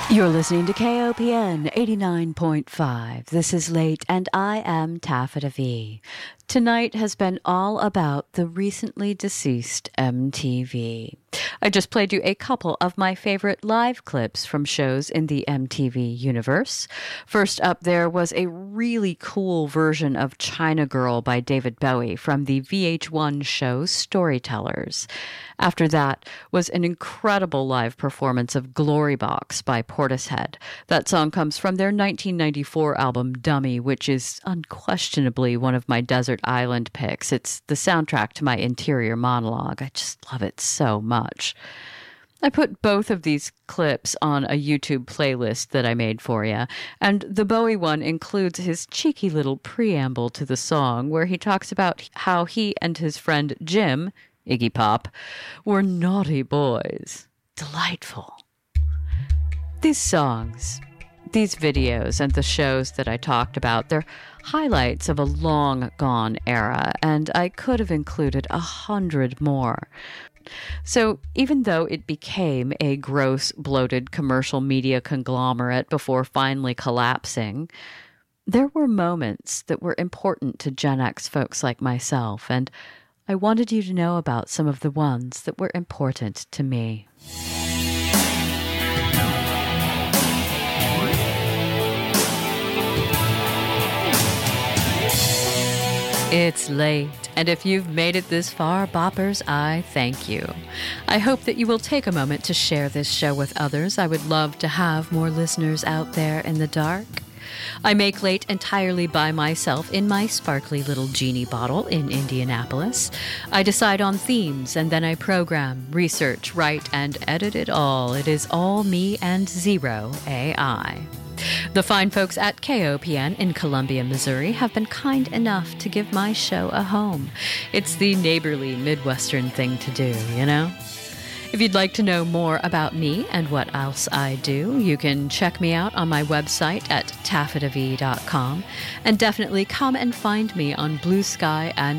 You're listening to KOPN 89.5. This is Late, and I am Taffeta V. Tonight has been all about the recently deceased MTV. I just played you a couple of my favorite live clips from shows in the MTV universe. First up there was a really cool version of China Girl by David Bowie from the VH1 show Storytellers. After that was an incredible live performance of Glory Box by Portishead. That song comes from their 1994 album Dummy, which is unquestionably one of my desert island picks. It's the soundtrack to my interior monologue. I just love it so much. I put both of these clips on a YouTube playlist that I made for you, and the Bowie one includes his cheeky little preamble to the song where he talks about how he and his friend Jim, Iggy Pop, were naughty boys. Delightful. These songs, these videos, and the shows that I talked about, they're highlights of a long-gone era, and I could have included 100 more. So even though it became a gross, bloated commercial media conglomerate before finally collapsing, there were moments that were important to Gen X folks like myself, and I wanted you to know about some of the ones that were important to me. It's late, and if you've made it this far, boppers, I thank you. I hope that you will take a moment to share this show with others. I would love to have more listeners out there in the dark. I make Late entirely by myself in my sparkly little genie bottle in Indianapolis. I decide on themes, and then I program, research, write, and edit it all. It is all me and zero AI. The fine folks at KOPN in Columbia, Missouri have been kind enough to give my show a home. It's the neighborly Midwestern thing to do, you know? If you'd like to know more about me and what else I do, you can check me out on my website at taffetav.com, and definitely come and find me on Blue Sky and